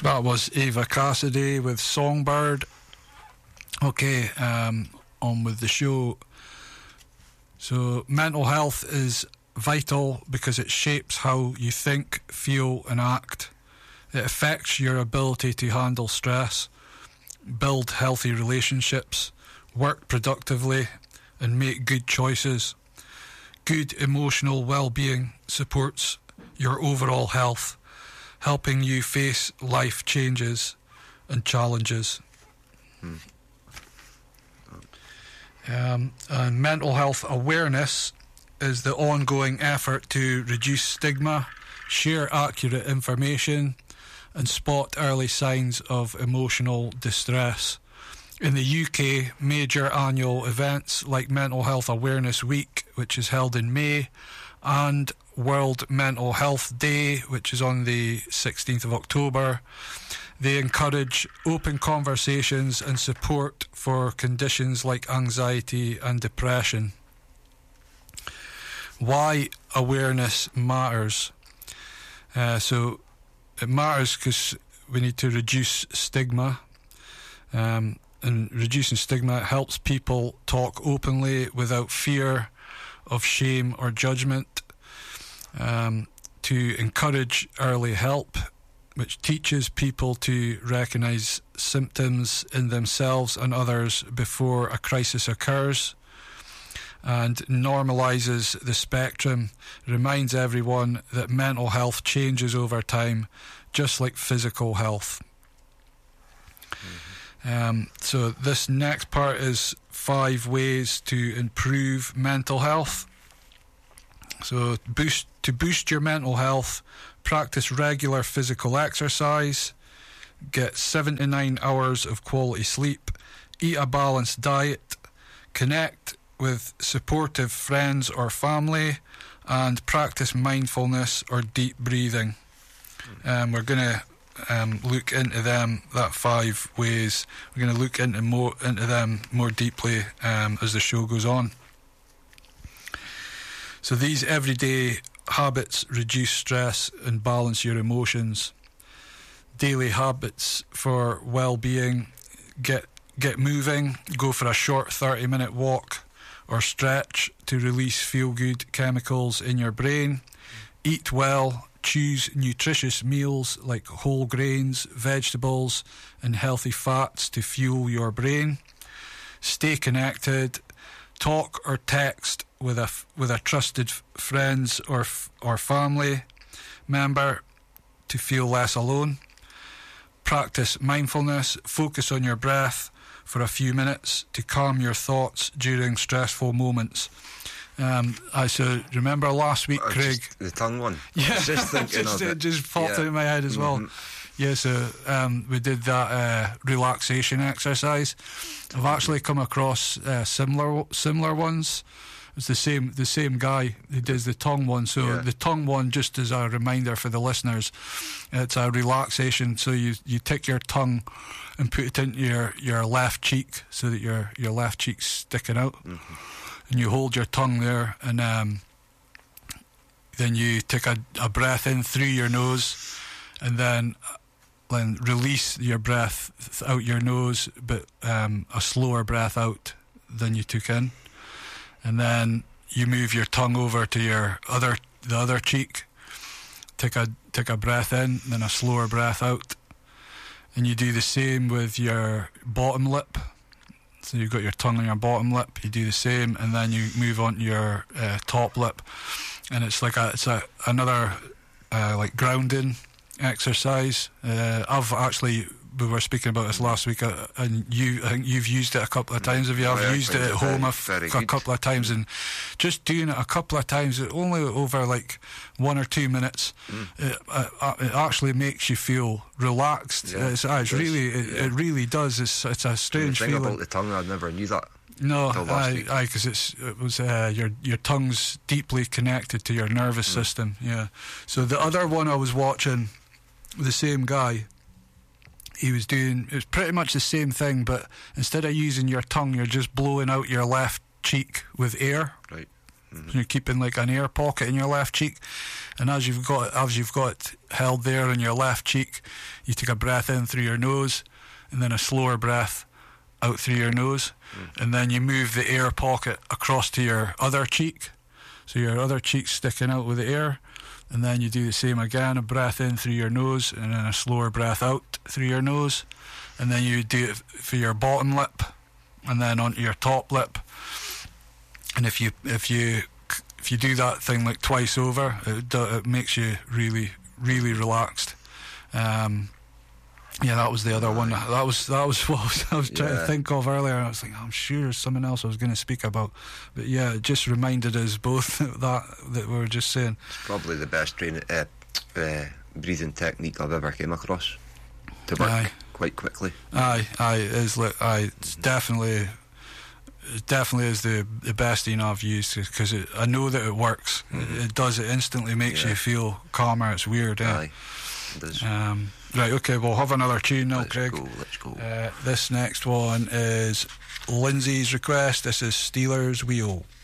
That was Ava Cassidy with Songbird. Okay, on with the show. So, mental health is vital because it shapes how you think, feel, and act. It affects your ability to handle stress, build healthy relationships, work productively, and make good choices. Good emotional well-being supports your overall health, helping you face life changes and challenges. And mental health awareness is the ongoing effort to reduce stigma, share accurate information, and spot early signs of emotional distress. In the UK, major annual events like Mental Health Awareness Week, which is held in May, and World Mental Health Day, which is on the 16th of October, they encourage open conversations and support for conditions like anxiety and depression. Why awareness matters? So it matters because we need to reduce stigma. And reducing stigma helps people talk openly without fear of shame or judgment. To encourage early help, which teaches people to recognise symptoms in themselves and others before a crisis occurs, and normalises the spectrum, reminds everyone that mental health changes over time, just like physical health. So this next part is 5 ways to improve mental health. So to boost your mental health, practice regular physical exercise, get 7 to 9 hours of quality sleep, eat a balanced diet, connect with supportive friends or family, and practice mindfulness or deep breathing. We're going to look into that 5 ways. We're going to look into them more deeply as the show goes on. So these everyday habits reduce stress and balance your emotions. Daily habits for well-being: get moving, go for a short 30-minute walk or stretch to release feel-good chemicals in your brain. Eat well, choose nutritious meals like whole grains, vegetables and healthy fats to fuel your brain. Stay connected, talk or text with a trusted friends or family member to feel less alone. Practice mindfulness, focus on your breath for a few minutes to calm your thoughts during stressful moments. I remember last week, Craig. The tongue one. Yeah, I was just thinking of it. It just popped out of my head as well. Yeah, so we did that relaxation exercise. I've actually come across similar ones. It's the same guy who does the tongue one. So the tongue one, just as a reminder for the listeners, it's a relaxation. So you take your tongue and put it into your left cheek so that your left cheek's sticking out. And you hold your tongue there, and then you take a breath in through your nose, and then release your breath out your nose, but a slower breath out than you took in. And then you move your tongue over to the other cheek, take a breath in, then a slower breath out. And you do the same with your bottom lip. So you've got your tongue on your bottom lip, you do the same, and then you move on to your top lip. And it's like another grounding exercise. We were speaking about this last week, and I think you've used it a couple of times. I've used it at home a couple of times, and just doing it a couple of times, only over like 1 or 2 minutes, it actually makes you feel relaxed. Yeah, it really does. It's a strange feeling. About the tongue, I never knew that. No, because it was your tongue's deeply connected to your nervous system. Yeah. So the other one I was watching, the same guy, it was pretty much the same thing, but instead of using your tongue, you're just blowing out your left cheek with air. Right. So you're keeping like an air pocket in your left cheek, And as you've got it held there on your left cheek, you take a breath in through your nose, and then a slower breath out through your nose, and then you move the air pocket across to your other cheek, so your other cheek's sticking out with the air, and then you do the same again, a breath in through your nose, and then a slower breath out through your nose, and then you do it for your bottom lip, and then onto your top lip. And if you do that thing like twice over, it makes you really, really relaxed. That was the other one. That was what I was trying to think of earlier. I was thinking, I'm sure there's something else I was going to speak about, but yeah, it just reminded us both that we were just saying. It's probably the best breathing technique I've ever came across to work quite quickly. It's definitely is the best I've used, because I know that it works. It does. It instantly makes you feel calmer. It's weird. Aye, it does. Right, okay, we'll have another tune now, Craig. Let's go. This next one is Lindsay's request. This is Steelers Wheel.